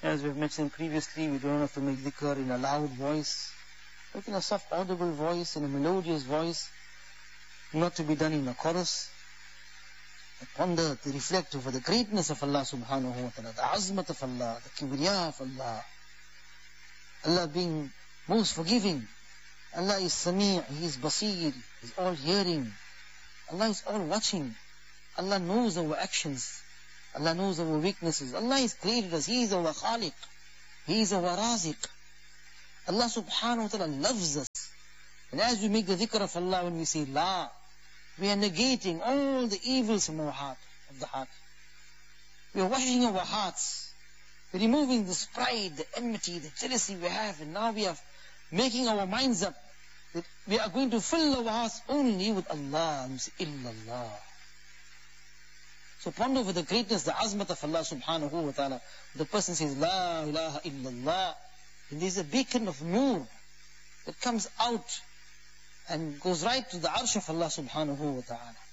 As we've mentioned previously, we don't have to make dhikr in a loud voice, but in a soft audible voice, in a melodious voice, not to be done in a chorus. Ponder, to reflect over the greatness of Allah subhanahu wa ta'ala, the azmat of Allah, the kibriya of Allah. Allah being most forgiving. Allah is Sami', He is Basir, He is all hearing. Allah is all watching. Allah knows our actions. Allah knows our weaknesses. Allah has created us. He is our Khaliq. He is our Raziq. Allah subhanahu wa ta'ala loves us. And as we make the dhikr of Allah, when we say La, we are negating all the evils from our heart, of the heart. We are washing our hearts. We are removing this pride, the enmity, the jealousy we have. And now we are making our minds up that we are going to fill our hearts only with Allah. And we say, Illallah. So ponder over the greatness, the azmat of Allah subhanahu wa ta'ala. The person says, La ilaha illallah. And there is a beacon of nur that comes out and goes right to the arsh of Allah subhanahu wa ta'ala.